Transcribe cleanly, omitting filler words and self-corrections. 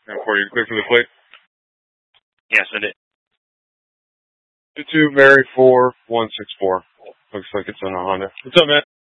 And for you, clear for the plate. Yes, it is. 22 Mary 4164. Looks like it's on a Honda. What's up, man?